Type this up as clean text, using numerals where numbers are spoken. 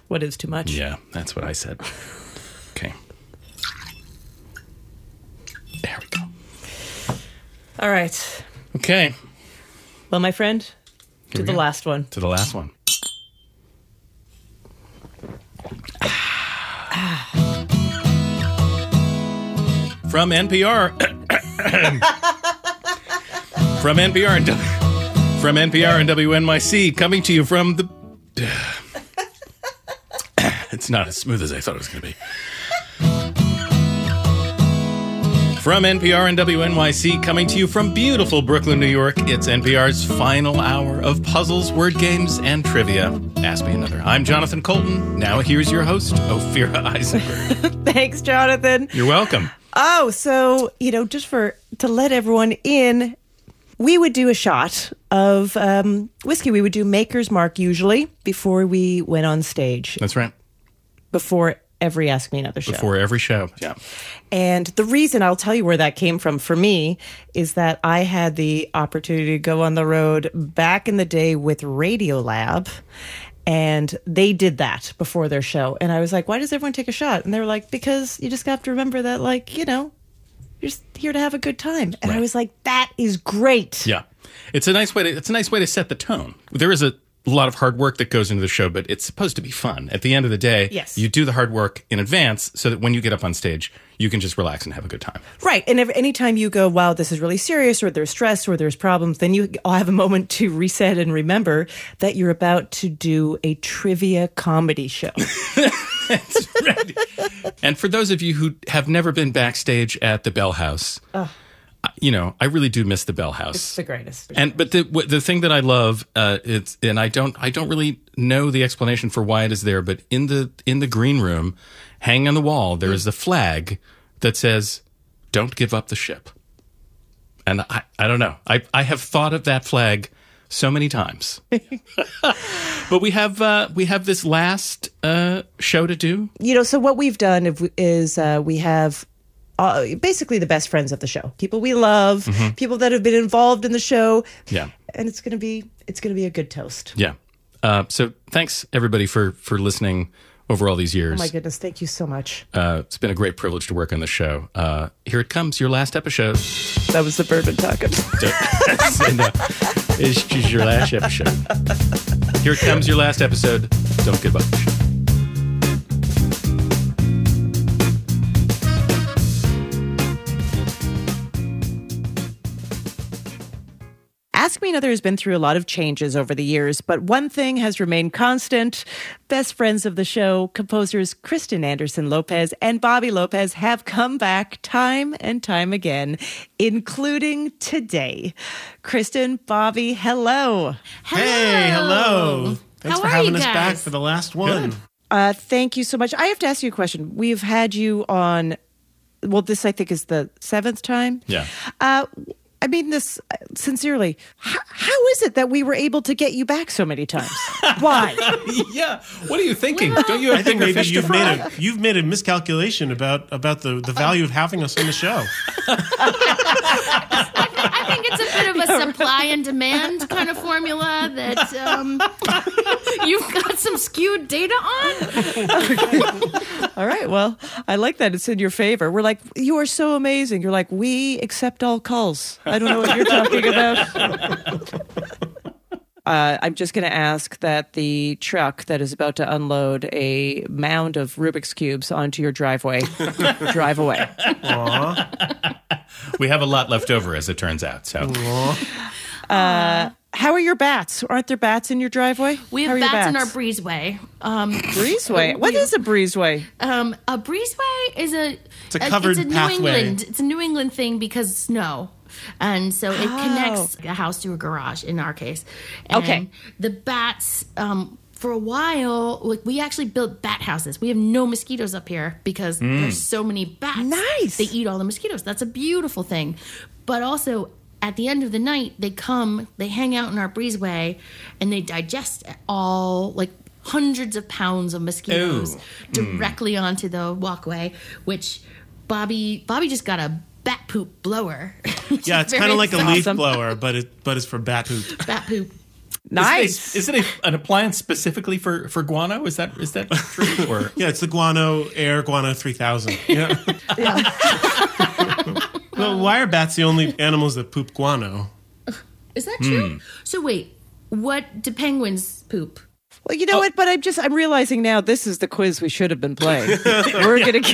What is too much? Yeah, that's what I said. Okay. There we go. All right. Okay. Well, my friend, to the go. last one. To the last one. From NPR. From NPR and WNYC, coming to you from the... It's not as smooth as I thought it was going to be. From NPR and WNYC, coming to you from beautiful Brooklyn, New York, it's NPR's final hour of puzzles, word games, and trivia. Ask Me Another. I'm Jonathan Colton. Now here's your host, Ophira Eisenberg. Thanks, Jonathan. You're welcome. Oh, so, just to let everyone in, we would do a shot of whiskey. We would do Maker's Mark usually before we went on stage. That's right. Before every Ask Me Another show. Before every show, yeah. And the reason, I'll tell you where that came from for me, is that I had the opportunity to go on the road back in the day with Radiolab, and they did that before their show. And I was like, why does everyone take a shot? And they were like, because you just have to remember that, you're just here to have a good time. And Right. I was like, that is great. Yeah. It's a nice way to set the tone. There is a lot of hard work that goes into the show, but it's supposed to be fun. At the end of the day, Yes. you do the hard work in advance so that when you get up on stage, you can just relax and have a good time. Right. And anytime you go, wow, this is really serious, or there's stress, or there's problems, then you all have a moment to reset and remember that you're about to do a trivia comedy show. That's right. And for those of you who have never been backstage at the Bell House, I really do miss the Bell House. It's the greatest. But the thing that I love, and I don't really know the explanation for why it is there, but in the green room, hanging on the wall, there is a flag that says, "Don't give up the ship." And I don't know. I have thought of that flag so many times. But we have this last show to do. So what we've done is we have basically the best friends of the show, people we love, people that have been involved in the show. Yeah. And it's gonna be a good toast. Yeah. So thanks everybody for listening over all these years. Oh my goodness, thank you so much. It's been a great privilege to work on the show. Here it comes, your last episode. That was the bourbon talking. It's your last episode. Here it comes, your last episode. Don't give up the show. Ask Me Another has been through a lot of changes over the years, but one thing has remained constant. Best friends of the show, composers Kristen Anderson Lopez and Bobby Lopez have come back time and time again, including today. Kristen, Bobby, hello. Hey, hello. Thanks How for are having you us back guys? for the last one. Thank you so much. I have to ask you a question. We've had you on, this I think is the 7th time. Yeah. I mean this sincerely. How is it that we were able to get you back so many times? Why? Yeah. What are you thinking? Don't you have I think bigger maybe fish to fry? you've made a miscalculation about the value of having us on the show. I think it's a bit of a supply and demand kind of formula that you've got some skewed data on. All right. Well, I like that. It's in your favor. We're like, you are so amazing. You're like, we accept all calls. I don't know what you're talking about. I'm just going to ask that the truck that is about to unload a mound of Rubik's Cubes onto your driveway drive away. We have a lot left over, as it turns out. So, How are your bats? Aren't there bats in your driveway? We How have are your bats in our breezeway. breezeway. What is a breezeway? A breezeway is a covered pathway. It's a New England thing because of snow. And so it connects a house to a garage in our case. And Okay. the bats, for a while, we actually built bat houses. We have no mosquitoes up here because there's so many bats. Nice. They eat all the mosquitoes. That's a beautiful thing. But also, at the end of the night, they hang out in our breezeway, and they digest all, hundreds of pounds of mosquitoes directly onto the walkway, which Bobby just got a bat poop blower. Yeah, it's kind of like a leaf blower, but it's for bat poop. Bat poop. Nice. Is it an appliance specifically for guano? Is that true? Or Yeah, it's the Guano Air Guano 3000. Yeah. Well, why are bats the only animals that poop guano? Is that true? So wait, what do penguins poop? Well, you know what? But I'm realizing now this is the quiz we should have been playing. We're going to